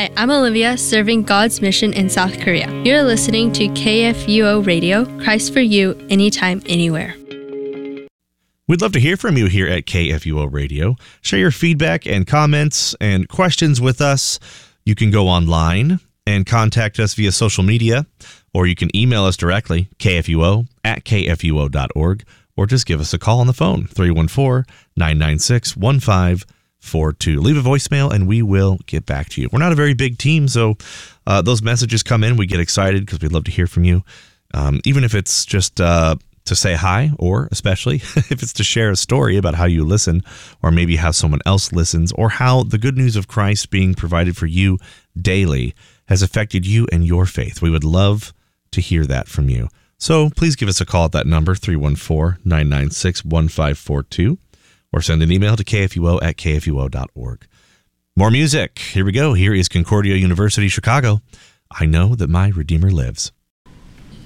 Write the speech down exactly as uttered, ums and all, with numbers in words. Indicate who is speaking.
Speaker 1: Hi, I'm Olivia, serving God's mission in South Korea. You're listening to K F U O Radio, Christ for you, anytime, anywhere.
Speaker 2: We'd love to hear from you here at K F U O Radio. Share your feedback and comments and questions with us. You can go online and contact us via social media, or you can email us directly, K F U O at K F U O dot org, or just give us a call on the phone, three one four, nine nine six, one five four two. Leave a voicemail and we will get back to you. We're not a very big team, so uh, those messages come in. We get excited because we'd love to hear from you, um, even if it's just uh, to say hi, or especially if it's to share a story about how you listen, or maybe how someone else listens, or how the good news of Christ being provided for you daily has affected you and your faith. We would love to hear that from you. So please give us a call at that number, three one four, nine nine six, one five four two, or send an email to K F U O at K F U O dot org. More music. Here we go. Here is Concordia University, Chicago. I Know That My Redeemer Lives.